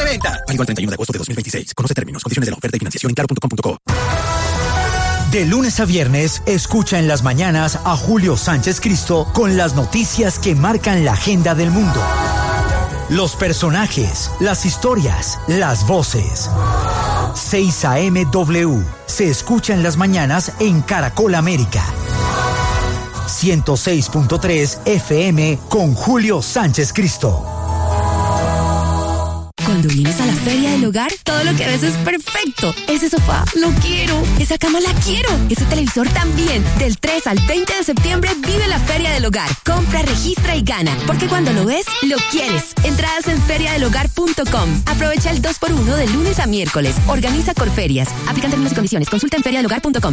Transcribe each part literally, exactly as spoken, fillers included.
venta. Válido al treinta y uno de agosto de dos mil veintiséis. Conoce términos, condiciones de la oferta y financiación en claro punto com punto co. De lunes a viernes, escucha en las mañanas a Julio Sánchez Cristo con las noticias que marcan la agenda del mundo. Los personajes, las historias, las voces. seis A M W se escucha en las mañanas en Caracol América. ciento seis punto tres F M con Julio Sánchez Cristo. Cuando vienes a la Feria del Hogar, todo lo que ves es perfecto. Ese sofá, lo quiero. Esa cama, la quiero. Ese televisor también. Del tres al veinte de septiembre, vive la Feria del Hogar. Compra, registra y gana. Porque cuando lo ves, lo quieres. Entradas en feria del hogar punto com. Aprovecha el dos por uno de lunes a miércoles. Organiza Corferias. Aplican términos y condiciones. Consulta en feria del hogar punto com.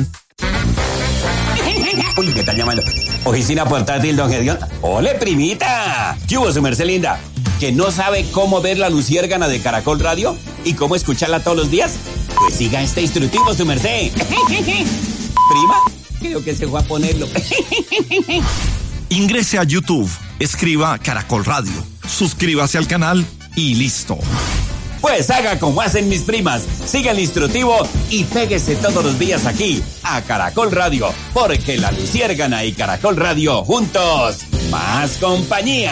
Uy, ¿qué están llamando? Oficina portátil, don Gedeón. ¡Ole, primita! ¿Qué hubo, su merced linda? ¿Que no sabe cómo ver la luciérgana de Caracol Radio? ¿Y cómo escucharla todos los días? Pues siga este instructivo, su merced. ¿Prima? Creo que se fue a ponerlo. Ingrese a YouTube, escriba Caracol Radio, suscríbase al canal y listo. Pues haga como hacen mis primas, siga el instructivo y péguese todos los días aquí a Caracol Radio, porque la luciérgana y Caracol Radio juntos, más compañía.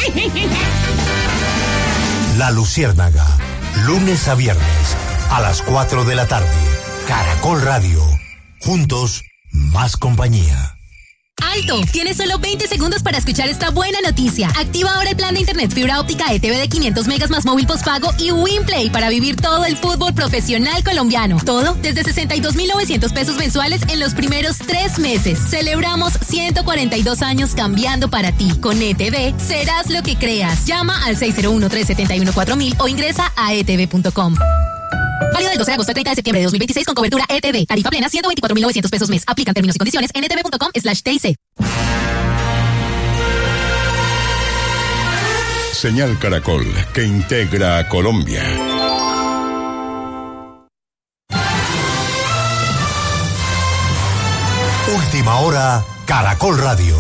La Luciérnaga, lunes a viernes a las cuatro de la tarde. Caracol Radio, juntos, más compañía. ¡Alto! Tienes solo veinte segundos para escuchar esta buena noticia. Activa ahora el plan de internet fibra óptica E T V de quinientos megas más móvil postpago y WinPlay para vivir todo el fútbol profesional colombiano. Todo desde sesenta y dos mil novecientos pesos mensuales en los primeros tres meses. Celebramos ciento cuarenta y dos años cambiando para ti. Con E T V serás lo que creas. Llama al seis cero uno, tres siete uno, cuatro mil o ingresa a e t v punto com. Válido del doce de agosto al treinta de septiembre de dos mil veintiséis con cobertura E T V. Tarifa plena ciento veinticuatro mil novecientos pesos mes. Aplican términos y condiciones en e t v punto com slash t i c. Señal Caracol, que integra a Colombia. Última hora, Caracol Radio.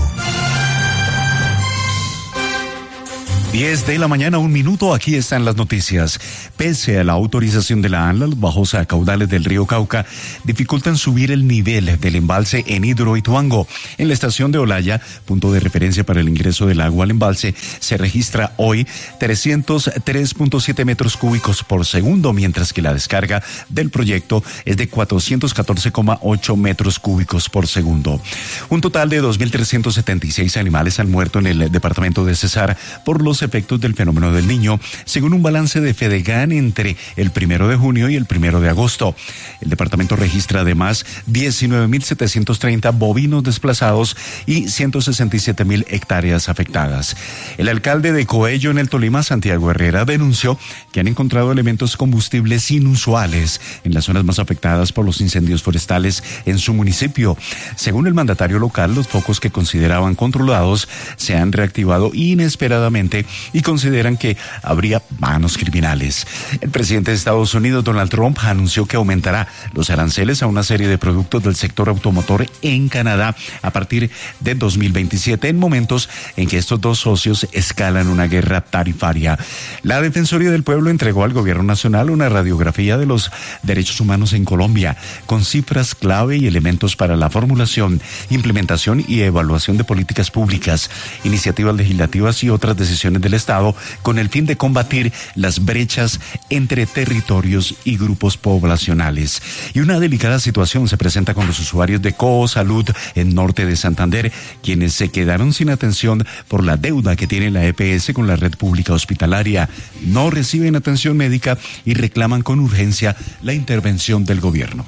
diez de la mañana, un minuto, aquí están las noticias. Pese a la autorización de la ANLA, los bajos caudales del río Cauca dificultan subir el nivel del embalse en Hidroituango. En la estación de Olaya, punto de referencia para el ingreso del agua al embalse, se registra hoy trescientos tres punto siete metros cúbicos por segundo, mientras que la descarga del proyecto es de cuatrocientos catorce coma ocho metros cúbicos por segundo. Un total de dos mil trescientos setenta y seis animales han muerto en el departamento de Cesar por los efectos del fenómeno del Niño, según un balance de Fedegan entre el primero de junio y el primero de agosto. El departamento registra además diecinueve mil setecientos treinta bovinos desplazados y ciento sesenta y siete mil hectáreas afectadas. El alcalde de Coello, en el Tolima, Santiago Herrera, denunció que han encontrado elementos combustibles inusuales en las zonas más afectadas por los incendios forestales en su municipio. Según el mandatario local, los focos que consideraban controlados se han reactivado inesperadamente y consideran que habría manos criminales. El presidente de Estados Unidos, Donald Trump, anunció que aumentará los aranceles a una serie de productos del sector automotor en Canadá a partir de dos mil veintisiete, en momentos en que estos dos socios escalan una guerra tarifaria. La Defensoría del Pueblo entregó al Gobierno Nacional una radiografía de los derechos humanos en Colombia, con cifras clave y elementos para la formulación, implementación y evaluación de políticas públicas, iniciativas legislativas y otras decisiones del Estado, con el fin de combatir las brechas entre territorios y grupos poblacionales. Y una delicada situación se presenta con los usuarios de Coho Salud en norte de Santander, quienes se quedaron sin atención por la deuda que tiene la E P S con la red pública hospitalaria. No reciben atención médica y reclaman con urgencia la intervención del gobierno.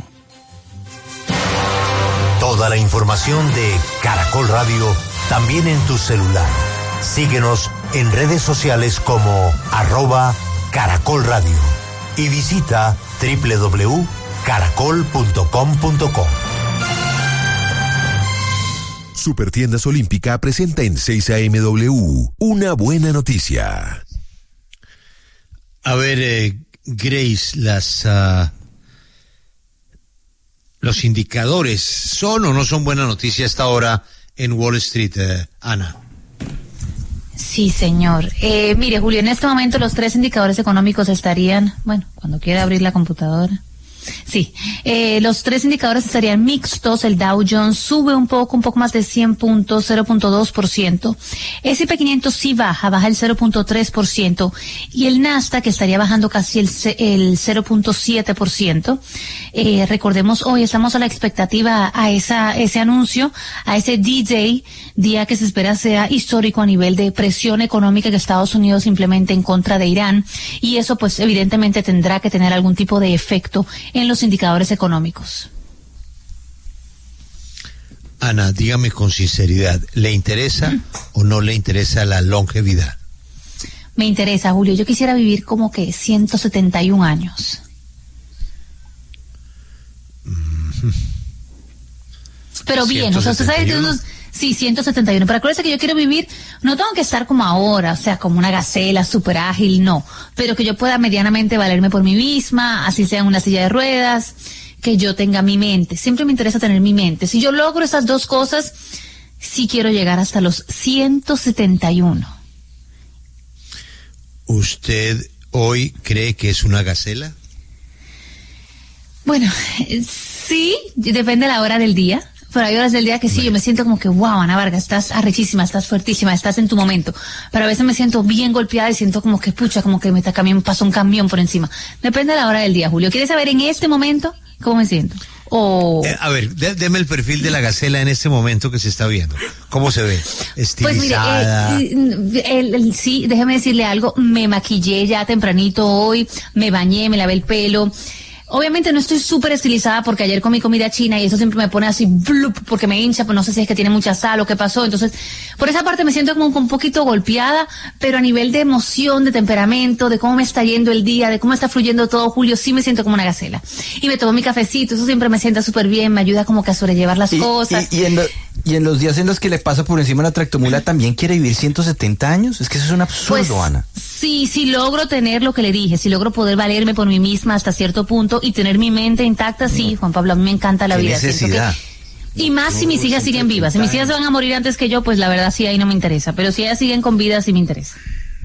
Toda la información de Caracol Radio también en tu celular. Síguenos en redes sociales como arroba Caracol Radio y visita doble u doble u doble u punto caracol punto com punto co. Supertiendas Olímpica presenta en seis A M W una buena noticia. A ver, eh, Grace, las uh, los indicadores, ¿son o no son buena noticia hasta ahora en Wall Street, eh, Ana? Sí, señor. Eh, mire, Julio, en este momento los tres indicadores económicos estarían, bueno, cuando quiera abrir la computadora. Sí, eh, los tres indicadores estarían mixtos. El Dow Jones sube un poco, un poco más de cien puntos, cero punto dos por ciento. ese y pe quinientos sí baja, baja el cero punto tres por ciento. Y el Nasdaq estaría bajando casi el, el cero punto siete por ciento. Eh, recordemos, hoy estamos a la expectativa a esa, ese anuncio, a ese D-Day, día que se espera sea histórico a nivel de presión económica que Estados Unidos implemente en contra de Irán. Y eso, pues, evidentemente tendrá que tener algún tipo de efecto en los indicadores económicos. Ana, dígame con sinceridad, ¿le interesa mm. o no le interesa la longevidad? Me interesa, Julio. Yo quisiera vivir como que ciento setenta y un años. Mm-hmm. Pero bien, o sea, usted sabe que unos... Sí, ciento setenta y uno, pero acuérdese que yo quiero vivir, no tengo que estar como ahora, o sea, como una gacela súper ágil, no, pero que yo pueda medianamente valerme por mí misma, así sea en una silla de ruedas, que yo tenga mi mente, siempre me interesa tener mi mente. Si yo logro esas dos cosas, sí quiero llegar hasta los ciento setenta y uno. ¿Usted hoy cree que es una gacela? Bueno, sí, depende de la hora del día. Pero hay horas del día que sí, yo me siento como que, wow, Ana Vargas, estás arrechísima, estás fuertísima, estás en tu momento. Pero a veces me siento bien golpeada y siento como que, pucha, como que me está camión, pasó un camión por encima. Depende de la hora del día, Julio. ¿Quieres saber en este momento cómo me siento? O... Eh, a ver, dé, deme el perfil de la gacela en este momento que se está viendo. ¿Cómo se ve? Estilizada. Pues mire, eh, el, el, sí, déjeme decirle algo. Me maquillé ya tempranito hoy, me bañé, me lavé el pelo. Obviamente no estoy súper estilizada porque ayer comí comida china y eso siempre me pone así blup porque me hincha, pues no sé si es que tiene mucha sal o qué pasó. Entonces, por esa parte me siento como un poquito golpeada, pero a nivel de emoción, de temperamento, de cómo me está yendo el día, de cómo está fluyendo todo, Julio, sí me siento como una gacela. Y me tomo mi cafecito, eso siempre me sienta súper bien, me ayuda como que a sobrellevar las y, cosas. Y, y, en lo, y en los días en los que le pasa por encima la tractomula, ¿también quiere vivir ciento setenta años? Es que eso es un absurdo, pues, Ana. Sí, sí logro tener lo que le dije, si logro poder valerme por mí misma hasta cierto punto y tener mi mente intacta, sí, Juan Pablo, a mí me encanta la ¿Qué vida. necesidad? Que, y más no, si mis hijas siguen vivas. Si mis hijas se van a morir antes que yo, pues la verdad sí, ahí no me interesa. Pero si ellas siguen con vida, sí me interesa.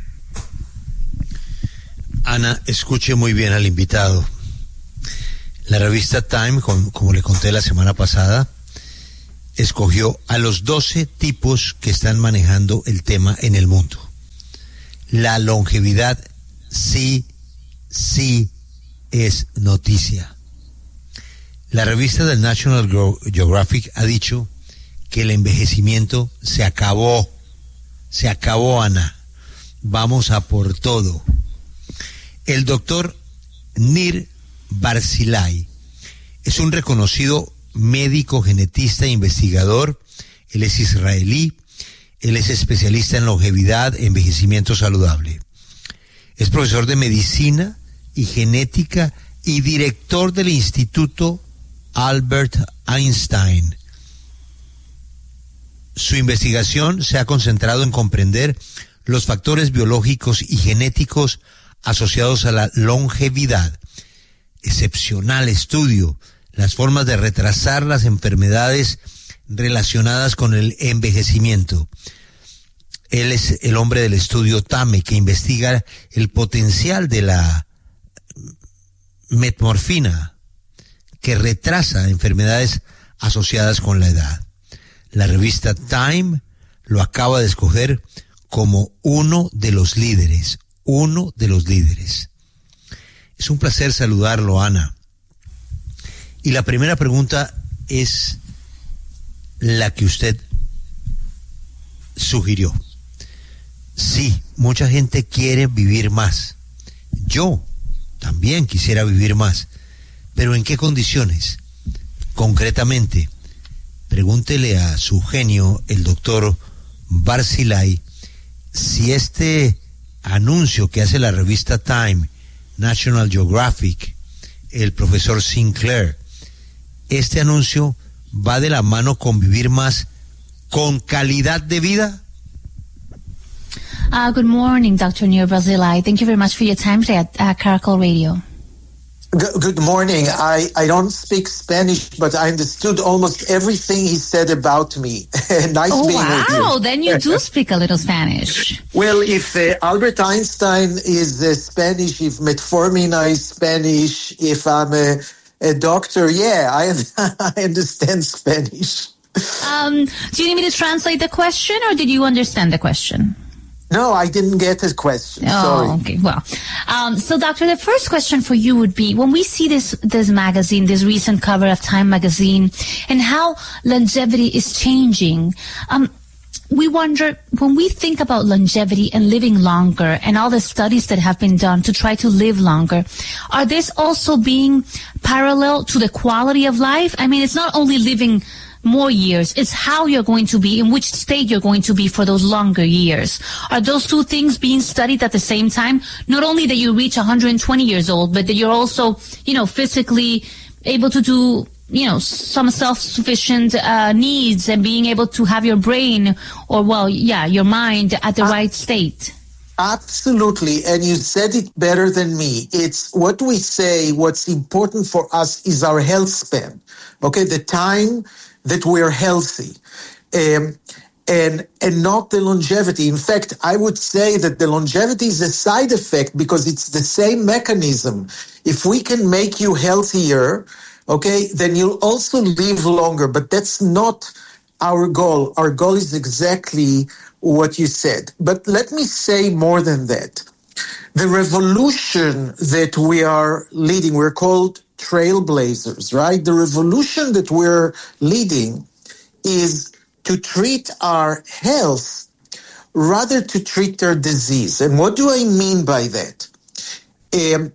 Ana, escuche muy bien al invitado. La revista Time, como, como le conté la semana pasada, escogió a los doce tipos que están manejando el tema en el mundo. La longevidad sí, sí es noticia. La revista del National Geographic ha dicho que el envejecimiento se acabó. Se acabó, Ana. Vamos a por todo. El doctor Nir Barzilai es un reconocido médico, genetista e investigador. Él es israelí. Él es especialista en longevidad, envejecimiento saludable. Es profesor de medicina y genética y director del Instituto Albert Einstein. Su investigación se ha concentrado en comprender los factores biológicos y genéticos asociados a la longevidad. Excepcional estudio, las formas de retrasar las enfermedades relacionadas con el envejecimiento. Él es el hombre del estudio T A M E, que investiga el potencial de la metmorfina, que retrasa enfermedades asociadas con la edad. La revista Time lo acaba de escoger como uno de los líderes, uno de los líderes. Es un placer saludarlo, Ana. Y la primera pregunta es la que usted sugirió. Sí, mucha gente quiere vivir más. Yo también quisiera vivir más. ¿Pero en qué condiciones? Concretamente, pregúntele a su genio, el doctor Barzilai, si este anuncio que hace la revista Time, National Geographic, el profesor Sinclair, este anuncio va de la mano con vivir más con calidad de vida. Uh, good morning, Doctor Nir Barzilai. Thank you very much for your time today at uh, Caracol Radio. Good morning. I, I don't speak Spanish, but I understood almost everything he said about me. Nice oh, being wow. with you. Oh, then you do speak a little Spanish. Well, if uh, Albert Einstein is uh, Spanish, if Metformina is Spanish, if I'm a, a doctor, yeah, I, I understand Spanish. Um, do you need me to translate the question, or did you understand the question? No, I didn't get the question. Oh, Sorry. okay. Well, um, so doctor, the first question for you would be, when we see this, this magazine, this recent cover of Time magazine, and how longevity is changing, um, we wonder, when we think about longevity and living longer and all the studies that have been done to try to live longer, are this also being parallel to the quality of life? I mean, it's not only living more years, it's how you're going to be, in which state you're going to be for those longer years. Are those two things being studied at the same time? Not only that you reach one hundred twenty years old, but that you're also, you know, physically able to do, you know, some self-sufficient uh, needs, and being able to have your brain, or, well, yeah, your mind at the uh, right state. Absolutely. And you said it better than me. It's what we say, what's important for us is our health span. Okay, the time that we're healthy, um, and and not the longevity. In fact, I would say that the longevity is a side effect because it's the same mechanism. If we can make you healthier, okay, then you'll also live longer. But that's not our goal. Our goal is exactly what you said. But let me say more than that. The revolution that we are leading, we're called trailblazers, right? The revolution that we're leading is to treat our health rather to treat our disease. And what do I mean by that? Um,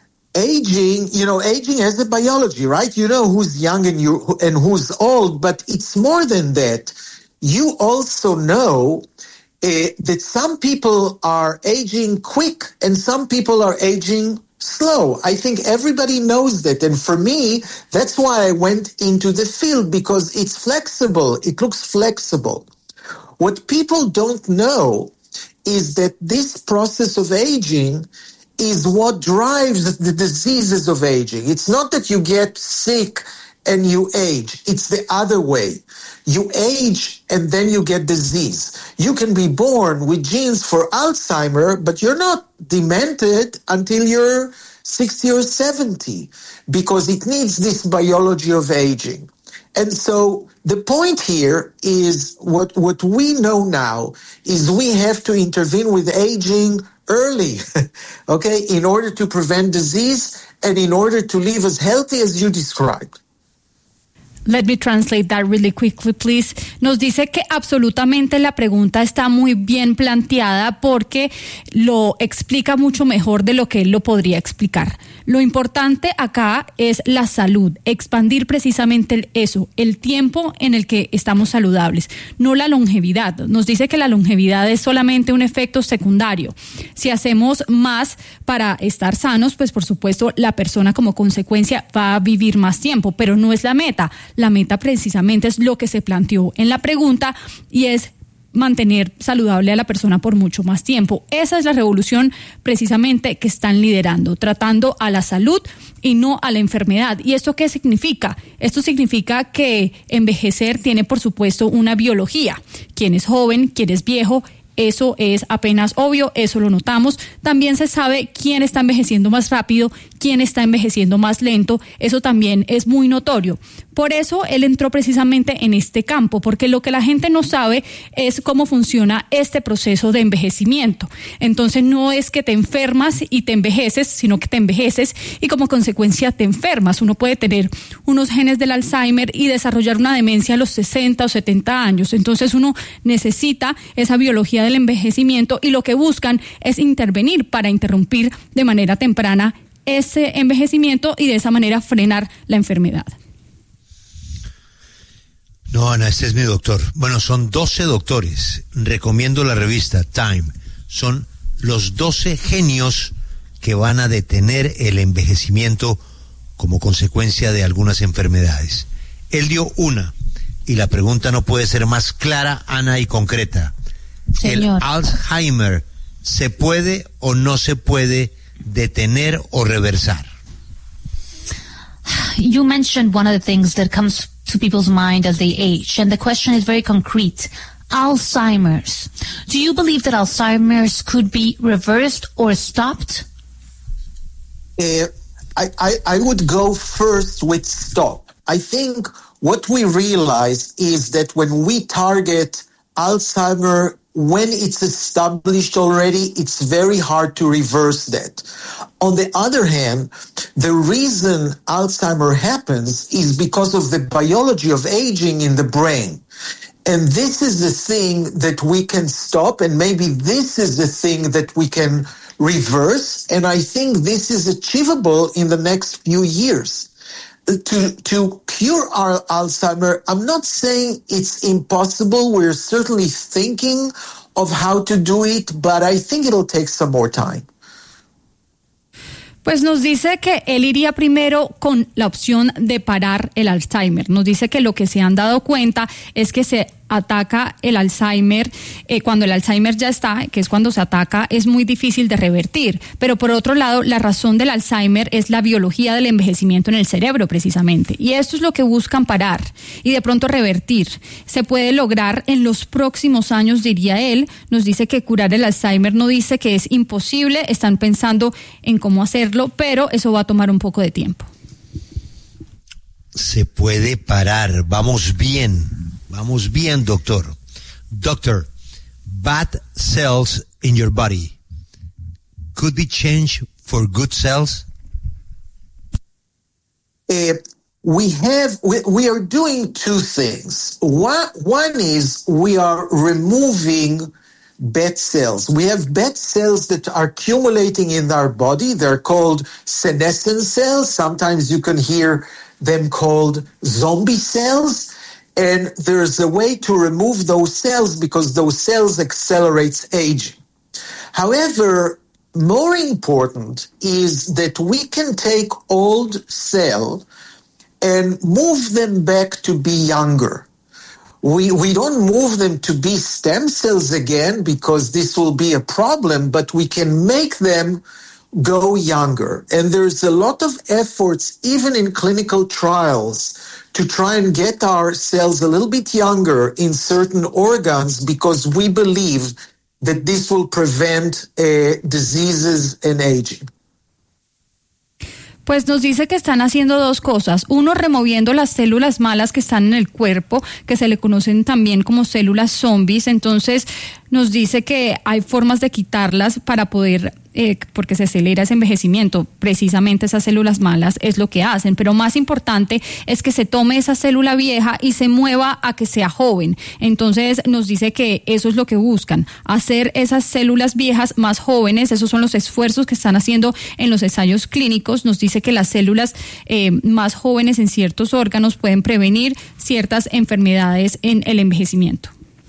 aging, you know, aging has a biology, right? You know who's young and you and who's old, but it's more than that. You also know uh, that some people are aging quick and some people are aging slow. I think everybody knows that. And for me, that's why I went into the field, because it's flexible. It looks flexible. What people don't know is that this process of aging is what drives the diseases of aging. It's not that you get sick and you age. It's the other way. You age and then you get disease. You can be born with genes for Alzheimer, but you're not demented until you're sixty or seventy, because it needs this biology of aging. And so the point here is what, what we know now is we have to intervene with aging early, okay, in order to prevent disease and in order to live as healthy as you described. Let me translate that really quickly, please. Nos dice que absolutamente la pregunta está muy bien planteada porque lo explica mucho mejor de lo que él lo podría explicar. Lo importante acá es la salud, expandir precisamente eso, el tiempo en el que estamos saludables, no la longevidad. Nos dice que la longevidad es solamente un efecto secundario. Si hacemos más para estar sanos, pues por supuesto la persona como consecuencia va a vivir más tiempo, pero no es la meta. La meta precisamente es lo que se planteó en la pregunta y es mantener saludable a la persona por mucho más tiempo. Esa es la revolución precisamente que están liderando, tratando a la salud y no a la enfermedad. ¿Y esto qué significa? Esto significa que envejecer tiene, por supuesto, una biología. Quién es joven, quién es viejo, eso es apenas obvio, eso lo notamos. También se sabe quién está envejeciendo más rápido, quién está envejeciendo más lento, eso también es muy notorio. Por eso él entró precisamente en este campo, porque lo que la gente no sabe es cómo funciona este proceso de envejecimiento. Entonces no es que te enfermas y te envejeces, sino que te envejeces y como consecuencia te enfermas. Uno puede tener unos genes del Alzheimer y desarrollar una demencia a los sesenta o setenta años. Entonces uno necesita esa biología del envejecimiento y lo que buscan es intervenir para interrumpir de manera temprana ese envejecimiento y de esa manera frenar la enfermedad. No, Ana, este es mi doctor. Bueno, son doce doctores. Recomiendo la revista Time. Son los doce genios que van a detener el envejecimiento como consecuencia de algunas enfermedades. Él dio una, y la pregunta no puede ser más clara, Ana, y concreta. Señor. ¿El Alzheimer se puede o no se puede detener o reversar? you mentioned one of the things that comes to people's mind as they age, and the question is very concrete. Alzheimer's. Do you believe that Alzheimer's could be reversed or stopped? Uh, I, I, I would go first with stop. I think what we realize is that when we target Alzheimer, when it's established already, it's very hard to reverse that. On the other hand, the reason Alzheimer happens is because of the biology of aging in the brain. And this is the thing that we can stop, and maybe this is the thing that we can reverse. And I think this is achievable in the next few years. To, to cure our Alzheimer, I'm not saying it's impossible. We're certainly thinking of how to do it, but I think it'll take some more time. Pues nos dice que él iría primero con la opción de parar el Alzheimer. Nos dice que lo que se han dado cuenta es que se ataca el Alzheimer, eh, cuando el Alzheimer ya está, que es cuando se ataca, es muy difícil de revertir. Pero por otro lado, la razón del Alzheimer es la biología del envejecimiento en el cerebro, precisamente. Y esto es lo que buscan parar y de pronto revertir. Se puede lograr en los próximos años, diría él. Nos dice que curar el Alzheimer, no dice que es imposible, están pensando en cómo hacerlo, pero eso va a tomar un poco de tiempo. Se puede parar, vamos bien. Vamos bien, doctor. Doctor, bad cells in your body could be changed for good cells? Uh, we have, we, we are doing two things. One, one is we are removing bad cells. We have bad cells that are accumulating in our body. They're called senescent cells. Sometimes you can hear them called zombie cells. And there's a way to remove those cells because those cells accelerates aging. However, more important is that we can take old cells and move them back to be younger. We, we don't move them to be stem cells again because this will be a problem, but we can make them go younger. And there's a lot of efforts, even in clinical trials, to try and get our cells a little bit younger in certain organs because we believe that this will prevent uh, diseases and aging. Pues nos dice que están haciendo dos cosas. Uno, removiendo las células malas que están en el cuerpo, que se le conocen también como células zombies. Entonces nos dice que hay formas de quitarlas para poder, eh, porque se acelera ese envejecimiento. Precisamente esas células malas es lo que hacen. Pero más importante es que se tome esa célula vieja y se mueva a que sea joven. Entonces nos dice que eso es lo que buscan, hacer esas células viejas más jóvenes. Esos son los esfuerzos que están haciendo en los ensayos clínicos. Nos dice que las células eh, más jóvenes en ciertos órganos pueden prevenir ciertas enfermedades en el envejecimiento.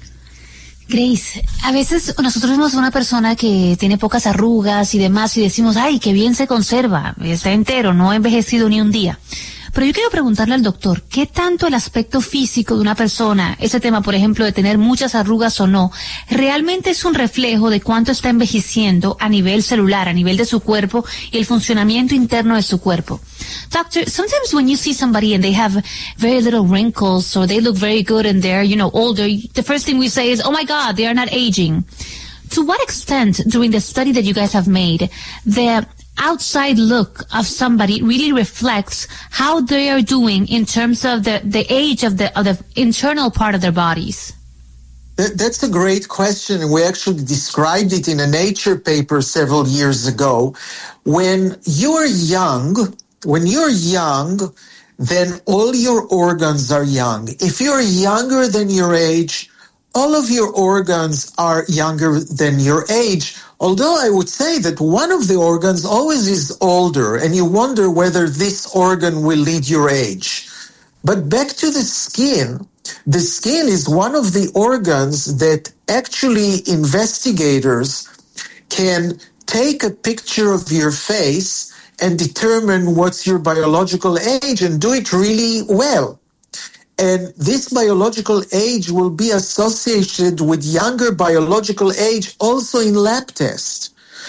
Grace, a veces nosotros vemos a una persona que tiene pocas arrugas y demás y decimos, ay, qué bien se conserva, está entero, no ha envejecido ni un día. Pero yo quiero preguntarle al doctor, ¿qué tanto el aspecto físico de una persona, ese tema, por ejemplo, de tener muchas arrugas o no, realmente es un reflejo de cuánto está envejeciendo a nivel celular, a nivel de su cuerpo y el funcionamiento interno de su cuerpo? Doctor, sometimes when you see somebody and they have very little wrinkles or they look very good and they're, you know, older, the first thing we say is, oh my God, they are not aging. To what extent, during the study that you guys have made, the outside look of somebody really reflects how they are doing in terms of the, the age of the, of the internal part of their bodies? That, that's a great question, and we actually described it in a Nature paper several years ago. When you're young, when you're young, then all your organs are young. If you're younger than your age, all of your organs are younger than your age. Although I would say that one of the organs always is older, and you wonder whether this organ will lead your age. But back to the skin, the skin is one of the organs that actually investigators can take a picture of your face and determine what's your biological age and do it really well. And this biological age will be associated with younger biological age also in lab tests.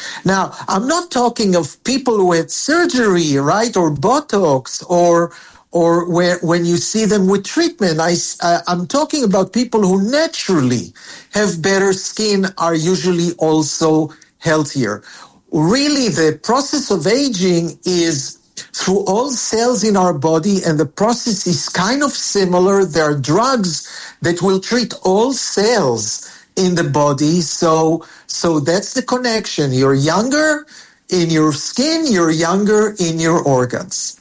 Now, I'm not talking of people who had surgery, right, or Botox, or or where when you see them with treatment. I, uh, I'm talking about people who naturally have better skin, are usually also healthier. Really, the process of aging is through all cells in our body, and the process is kind of similar. There are drugs that will treat all cells in the body, so so that's the connection. You're younger in your skin, you're younger in your organs.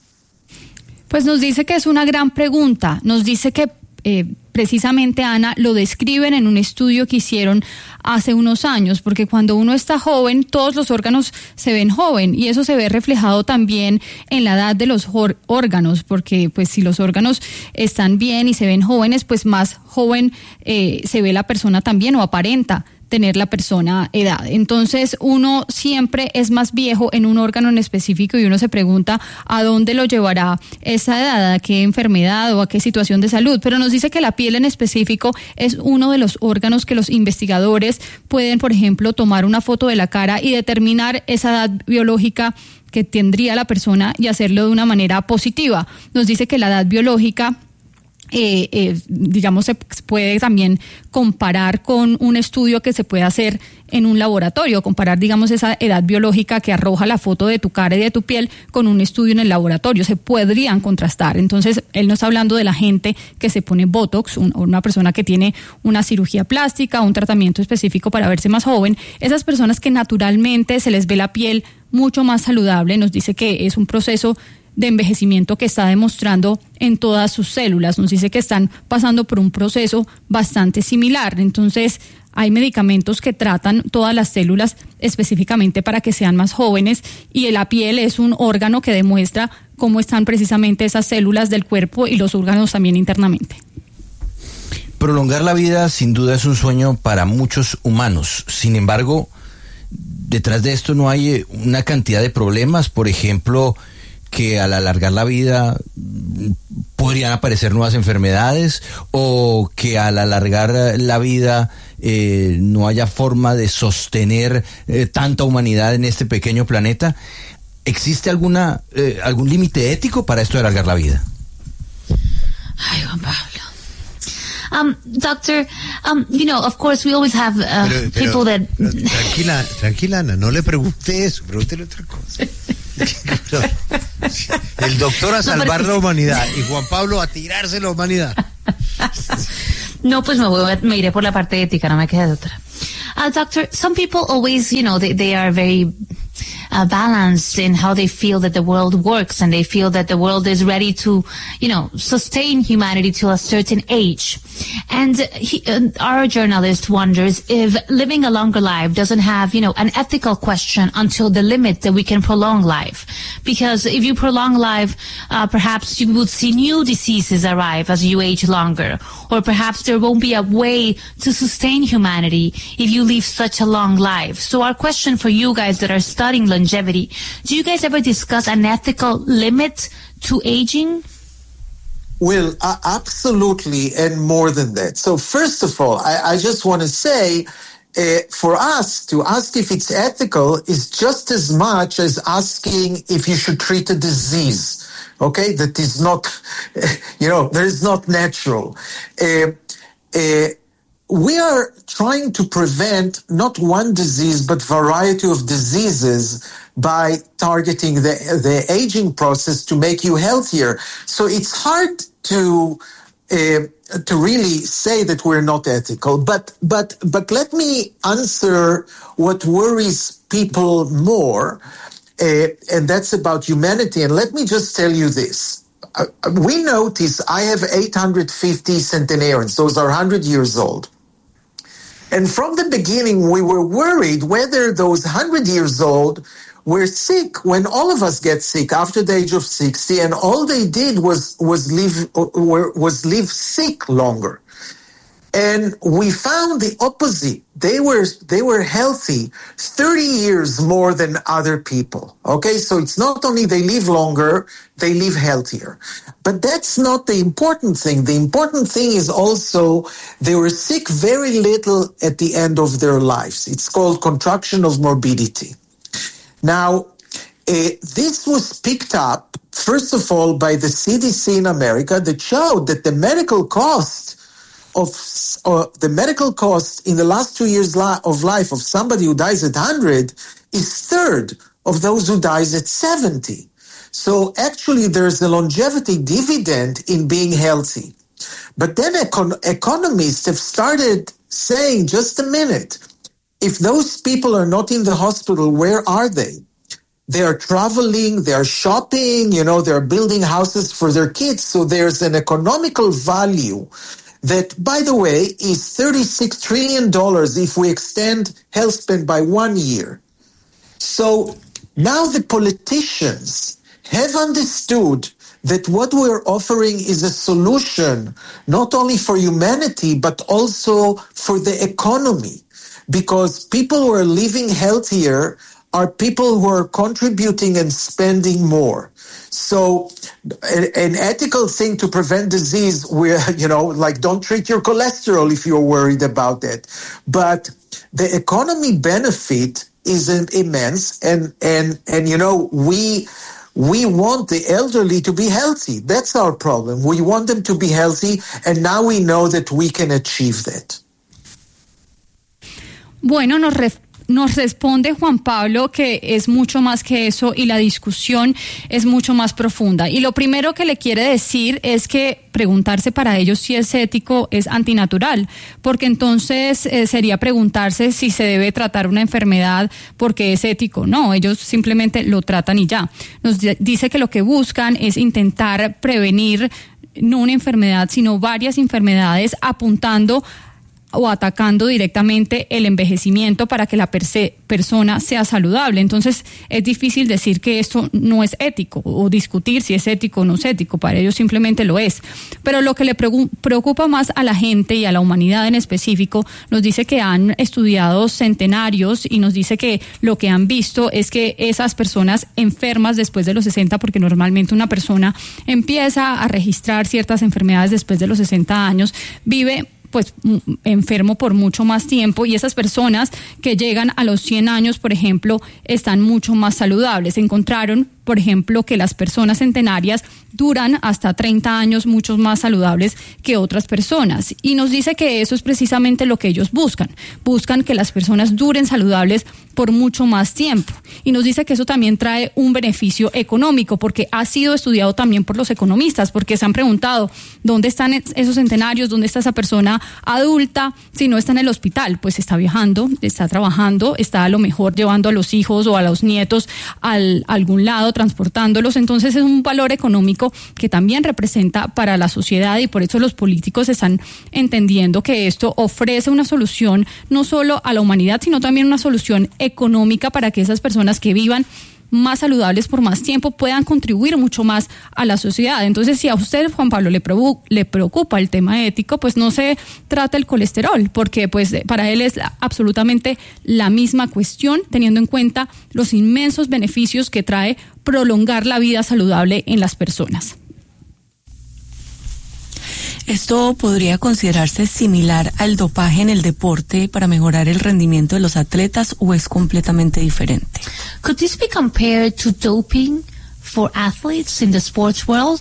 Pues nos dice que es una gran pregunta. Nos dice que eh, precisamente, Ana, lo describen en un estudio que hicieron hace unos años, porque cuando uno está joven, todos los órganos se ven joven, y eso se ve reflejado también en la edad de los órganos, porque pues si los órganos están bien y se ven jóvenes, pues más joven eh, se ve la persona también, o aparenta tener la persona edad. Entonces uno siempre es más viejo en un órgano en específico, y uno se pregunta a dónde lo llevará esa edad, a qué enfermedad o a qué situación de salud. Pero nos dice que la piel en específico es uno de los órganos que los investigadores pueden, por ejemplo, tomar una foto de la cara y determinar esa edad biológica que tendría la persona y hacerlo de una manera positiva. Nos dice que la edad biológica Eh, eh, digamos, se puede también comparar con un estudio que se puede hacer en un laboratorio, comparar, digamos, esa edad biológica que arroja la foto de tu cara y de tu piel con un estudio en el laboratorio. Se podrían contrastar. Entonces, él no está hablando de la gente que se pone Botox, un, una persona que tiene una cirugía plástica, un tratamiento específico para verse más joven. Esas personas que naturalmente se les ve la piel mucho más saludable. Nos dice que es un proceso de envejecimiento que está demostrando en todas sus células. Nos dice que están pasando por un proceso bastante similar. Entonces, hay medicamentos que tratan todas las células específicamente para que sean más jóvenes, y la piel es un órgano que demuestra cómo están precisamente esas células del cuerpo y los órganos también internamente. Prolongar la vida sin duda es un sueño para muchos humanos. Sin embargo, detrás de esto no hay una cantidad de problemas. Por ejemplo, que al alargar la vida podrían aparecer nuevas enfermedades, o que al alargar la vida eh, no haya forma de sostener eh, tanta humanidad en este pequeño planeta. ¿Existe alguna eh, algún límite ético para esto de alargar la vida? Ay, Juan Pablo. Um, doctor, um, you know, of course we always have uh, pero, pero, people that... Tranquila, tranquila, Ana, no le pregunte eso, pregúntele otra cosa. El doctor a salvar no, la humanidad y Juan Pablo a tirarse la humanidad. No, pues me, voy, me iré por la parte ética, no me queda de otra. Uh, doctor, some people always, you know, they, they are very uh, balanced in how they feel that the world works, and they feel that the world is ready to, you know, sustain humanity to a certain age. And he, uh, our journalist wonders if living a longer life doesn't have, you know, an ethical question until the limit that we can prolong life. Because if you prolong life, uh, perhaps you would see new diseases arrive as you age longer. Or perhaps there won't be a way to sustain humanity if you live such a long life. So our question for you guys that are studying longevity, do you guys ever discuss an ethical limit to aging? Well, uh, absolutely, and more than that. So first of all, I, I just want to say, uh, for us to ask if it's ethical is just as much as asking if you should treat a disease, okay, that is not, you know, that is not natural. Uh, uh, we are trying to prevent not one disease, but variety of diseases by targeting the the aging process to make you healthier. So it's hard to uh, to really say that we're not ethical. But but but let me answer what worries people more, uh, and that's about humanity. And let me just tell you this. Uh, we notice I have eight hundred fifty centenarians. Those are one hundred years old. And from the beginning, we were worried whether those one hundred years old were sick when all of us get sick after the age of sixty, and all they did was was live was live sick longer. And we found the opposite. They were they were healthy thirty years more than other people. Okay, so it's not only they live longer, they live healthier. But that's not the important thing. The important thing is also they were sick very little at the end of their lives. It's called contraction of morbidity. Now, uh, this was picked up, first of all, by the C D C in America that showed that the medical cost of uh, the medical cost in the last two years li- of life of somebody who dies at one hundred is third of those who dies at seventy. So actually there's a longevity dividend in being healthy. But then econ- economists have started saying, just a minute, if those people are not in the hospital, where are they? They are traveling, they are shopping, you know, they're building houses for their kids. So there's an economical value that, by the way, is thirty-six trillion dollars if we extend health spend by one year. So now the politicians have understood that what we're offering is a solution not only for humanity, but also for the economy. Because people who are living healthier are people who are contributing and spending more. So an ethical thing to prevent disease, where, you know, like don't treat your cholesterol if you're worried about it. But the economy benefit is immense. And, and, and, you know, we, we want the elderly to be healthy. That's our problem. We want them to be healthy. And now we know that we can achieve that. Bueno, nos ref- Nos responde Juan Pablo que es mucho más que eso y la discusión es mucho más profunda. Y lo primero que le quiere decir es que preguntarse para ellos si es ético es antinatural, porque entonces eh, sería preguntarse si se debe tratar una enfermedad porque es ético. No, ellos simplemente lo tratan y ya. Nos dice que lo que buscan es intentar prevenir no una enfermedad, sino varias enfermedades, apuntando o atacando directamente el envejecimiento para que la perse- persona sea saludable. Entonces es difícil decir que esto no es ético o discutir si es ético o no es ético. Para ellos simplemente lo es. Pero lo que le pregu- preocupa más a la gente y a la humanidad en específico, nos dice que han estudiado centenarios y nos dice que lo que han visto es que esas personas enfermas después de los sesenta, porque normalmente una persona empieza a registrar ciertas enfermedades después de los sesenta años, vive pues enfermo por mucho más tiempo, y esas personas que llegan a los cien años, por ejemplo, están mucho más saludables. Encontraron, por ejemplo, que las personas centenarias duran hasta treinta años mucho más saludables que otras personas. Y nos dice que eso es precisamente lo que ellos buscan. Buscan que las personas duren saludables por mucho más tiempo. Y nos dice que eso también trae un beneficio económico, porque ha sido estudiado también por los economistas, porque se han preguntado, ¿dónde están esos centenarios? ¿Dónde está esa persona adulta? Si no está en el hospital, pues está viajando, está trabajando, está a lo mejor llevando a los hijos o a los nietos al, a algún lado, transportándolos. Entonces es un valor económico que también representa para la sociedad, y por eso los políticos están entendiendo que esto ofrece una solución no solo a la humanidad, sino también una solución económica para que esas personas que vivan más saludables por más tiempo puedan contribuir mucho más a la sociedad. Entonces, si a usted, Juan Pablo, le, provo- le preocupa el tema ético, pues no se trata el colesterol, porque pues para él es la, absolutamente la misma cuestión, teniendo en cuenta los inmensos beneficios que trae prolongar la vida saludable en las personas. ¿Esto podría considerarse similar al dopaje en el deporte para mejorar el rendimiento de los atletas, o es completamente diferente? Could this be compared to doping for athletes in the sports world?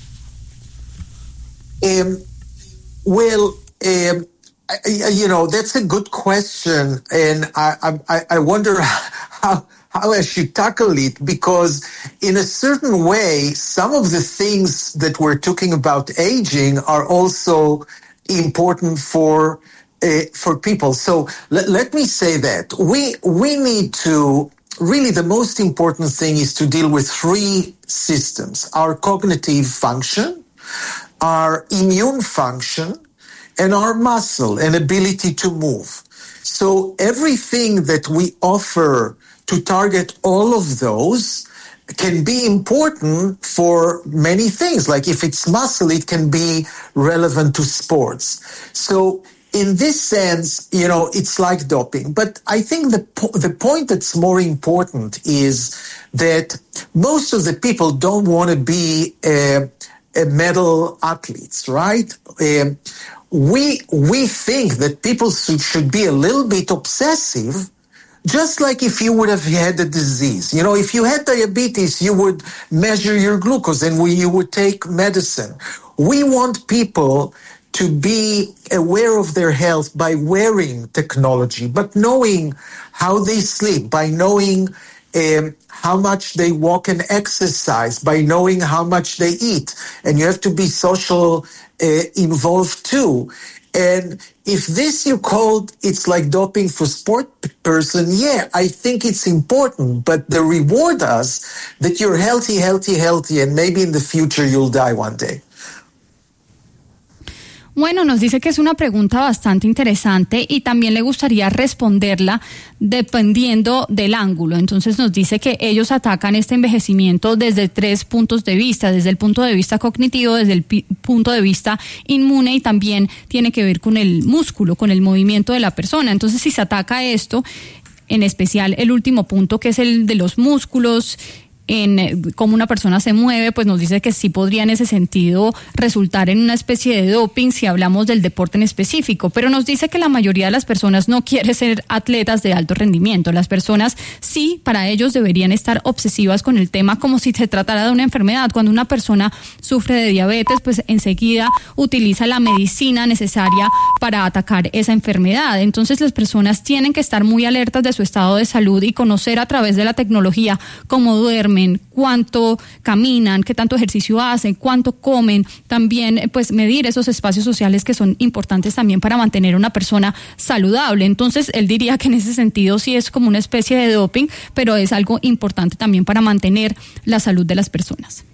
Um, well, um, I, you know, that's a good question, and I, I, I wonder how how I should tackle it, because in a certain way, some of the things that we're talking about aging are also important for uh, for people. So let, let me say that we we need to really, the most important thing is to deal with three systems: our cognitive function, our immune function, and our muscle and ability to move. So everything that we offer to target all of those can be important for many things. Like if it's muscle, it can be relevant to sports. So in this sense, you know, it's like doping. But I think the po- the point that's more important is that most of the people don't want to be uh, uh, medal athletes, right? Um, we we think that people should, should be a little bit obsessive, just like if you would have had a disease. You know, if you had diabetes, you would measure your glucose and we, you would take medicine. We want people to be aware of their health by wearing technology, but knowing how they sleep, by knowing um, how much they walk and exercise, by knowing how much they eat. And you have to be social uh, involved too. And if this you called, it's like doping for sport person, yeah, I think it's important, but the reward us that you're healthy, healthy, healthy, and maybe in the future you'll die one day. Bueno, nos dice que es una pregunta bastante interesante y también le gustaría responderla dependiendo del ángulo. Entonces nos dice que ellos atacan este envejecimiento desde tres puntos de vista, desde el punto de vista cognitivo, desde el pi- punto de vista inmune y también tiene que ver con el músculo, con el movimiento de la persona. Entonces si se ataca esto, en especial el último punto que es el de los músculos, en cómo una persona se mueve, pues nos dice que sí podría en ese sentido resultar en una especie de doping si hablamos del deporte en específico, pero nos dice que la mayoría de las personas no quiere ser atletas de alto rendimiento. Las personas sí, para ellos deberían estar obsesivas con el tema como si se tratara de una enfermedad. Cuando una persona sufre de diabetes, pues enseguida utiliza la medicina necesaria para atacar esa enfermedad. Entonces las personas tienen que estar muy alertas de su estado de salud y conocer a través de la tecnología cómo duermen, cuánto caminan, qué tanto ejercicio hacen, cuánto comen, también pues medir esos espacios sociales que son importantes también para mantener una persona saludable. Entonces él diría que en ese sentido sí es como una especie de doping, pero es algo importante también para mantener la salud de las personas.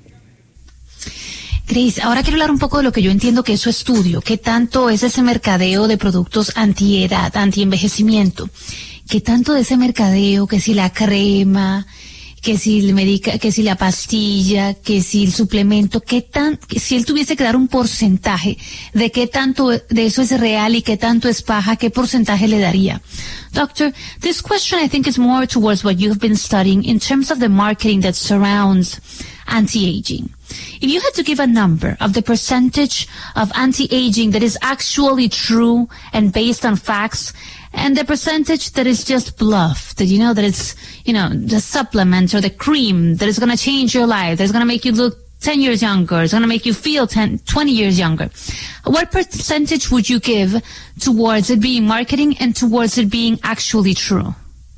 Grace, ahora quiero hablar un poco de lo que yo entiendo que es su estudio. ¿Qué tanto es ese mercadeo de productos antiedad, antienvejecimiento? ¿Qué tanto de ese mercadeo, que si la crema, que si el medica, que si la pastilla, que si el suplemento, qué tan, si él tuviese que dar un porcentaje de qué tanto de eso es real y qué tanto es paja, qué porcentaje le daría? Doctor, this question I think is more towards what you've been studying in terms of the marketing that surrounds anti-aging. If you had to give a number of the percentage of anti-aging that is actually true and based on facts, and the percentage that is just bluff, that you know that it's, you know, the supplement or the cream that is going to change your life, that is going to make you look ten years younger, it's going to make you feel ten, twenty years younger. What percentage would you give towards it being marketing and towards it being actually true?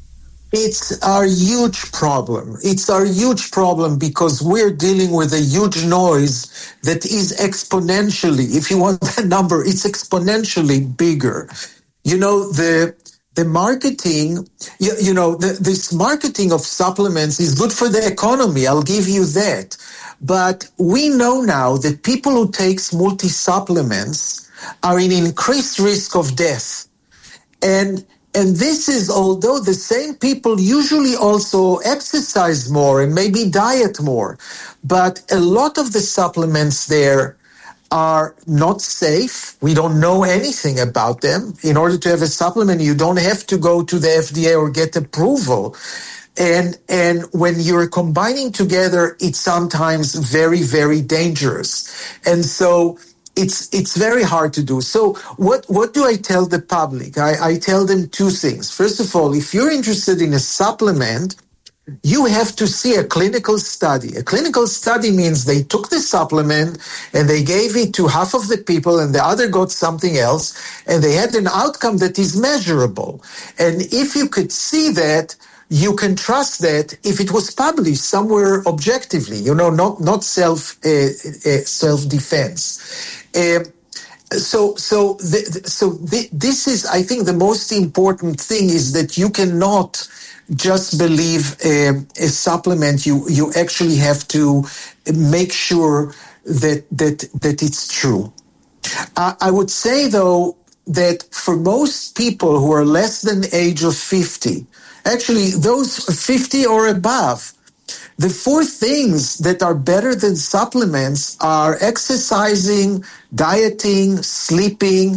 It's our huge problem. It's our huge problem because we're dealing with a huge noise that is exponentially, if you want that number, it's exponentially bigger. You know, the the marketing, you, you know, the, this marketing of supplements is good for the economy. I'll give you that. But we know now that people who take multi-supplements are in increased risk of death. And and this is, although the same people usually also exercise more and maybe diet more, but a lot of the supplements there are not safe. We don't know anything about them. In order to have a supplement, you don't have to go to the F D A or get approval. And and when you're combining together, it's sometimes very, very dangerous. And so it's it's very hard to do. So what, what do I tell the public? I, I tell them two things. First of all, if you're interested in a supplement, you have to see a clinical study. A clinical study means they took the supplement and they gave it to half of the people and the other got something else, and they had an outcome that is measurable. And if you could see that, you can trust that if it was published somewhere objectively, you know, not not self uh, uh, self defense. Uh, So, so, the, so the, this is, I think, the most important thing is that you cannot just believe uh, a supplement. You you actually have to make sure that that that it's true. Uh, I would say though that for most people who are less than the age of fifty, actually those fifty or above, the four things that are better than supplements are exercising, dieting, sleeping,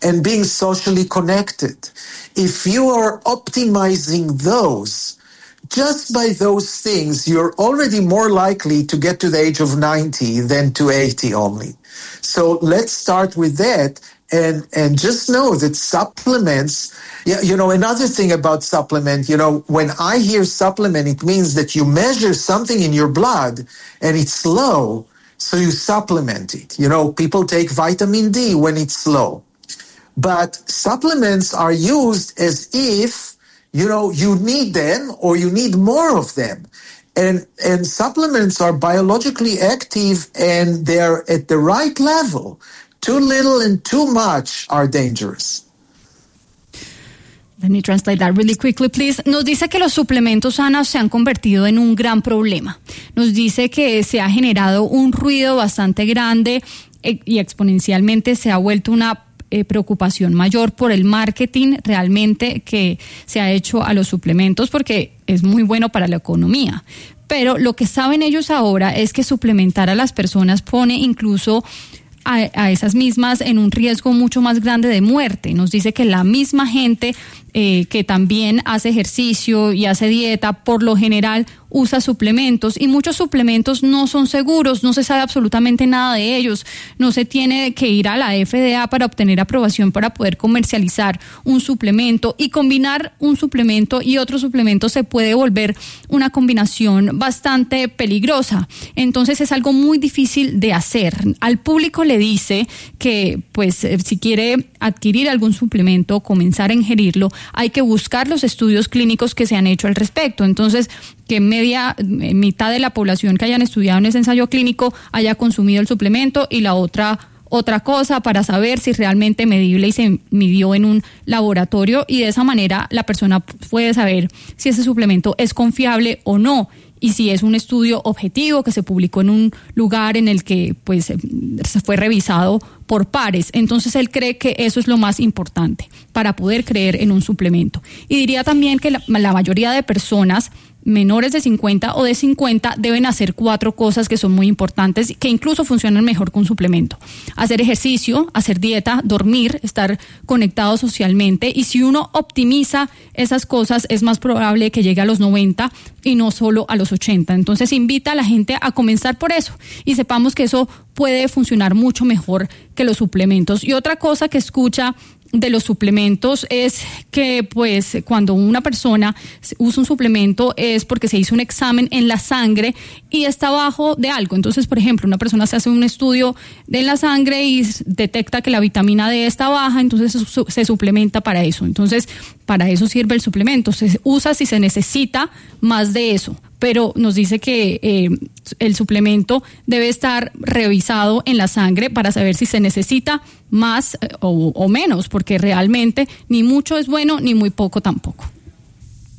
and being socially connected. If you are optimizing those, just by those things, you're already more likely to get to the age of ninety than to eighty only. So let's start with that. And and just know that supplements, yeah, you know, another thing about supplement, you know, when I hear supplement, it means that you measure something in your blood and it's low, so you supplement it. You know, people take vitamin D when it's low. But supplements are used as if, you know, you need them or you need more of them. And and supplements are biologically active and they're at the right level. Too little and too much are dangerous. Let me translate that really quickly, please. Nos dice que los suplementos sanos se han convertido en un gran problema. Nos dice que se ha generado un ruido bastante grande eh, y exponencialmente se ha vuelto una eh, preocupación mayor por el marketing realmente que se ha hecho a los suplementos, porque es muy bueno para la economía. Pero lo que saben ellos ahora es que suplementar a las personas pone incluso A, a esas mismas en un riesgo mucho más grande de muerte. Nos dice que la misma gente eh, que también hace ejercicio y hace dieta, por lo general usa suplementos, y muchos suplementos no son seguros, no se sabe absolutamente nada de ellos, no se tiene que ir a la F D A para obtener aprobación para poder comercializar un suplemento, y combinar un suplemento y otro suplemento se puede volver una combinación bastante peligrosa. Entonces es algo muy difícil de hacer. Al público le dice que pues si quiere adquirir algún suplemento, comenzar a ingerirlo, hay que buscar los estudios clínicos que se han hecho al respecto. Entonces, que media, mitad de la población que hayan estudiado en ese ensayo clínico haya consumido el suplemento, y la otra otra cosa para saber si realmente medible y se midió en un laboratorio, y de esa manera la persona puede saber si ese suplemento es confiable o no, y si es un estudio objetivo que se publicó en un lugar en el que pues se fue revisado por pares. Entonces él cree que eso es lo más importante para poder creer en un suplemento. Y diría también que la, la mayoría de personas menores de cincuenta o de cincuenta deben hacer cuatro cosas que son muy importantes, que incluso funcionan mejor con suplemento: hacer ejercicio, hacer dieta, dormir, estar conectado socialmente, y si uno optimiza esas cosas es más probable que llegue a los noventa y no solo a los ochenta. Entonces invita a la gente a comenzar por eso, y sepamos que eso puede funcionar mucho mejor que los suplementos. Y otra cosa que escucha de los suplementos es que pues cuando una persona usa un suplemento es porque se hizo un examen en la sangre y está bajo de algo. Entonces, por ejemplo, una persona se hace un estudio en la sangre y detecta que la vitamina D está baja, entonces se, se suplementa para eso. Entonces, para eso sirve el suplemento. Se usa si se necesita más de eso, pero nos dice que eh, el suplemento debe estar revisado en la sangre para saber si se necesita más eh, o, o menos, porque realmente ni mucho es bueno ni muy poco tampoco.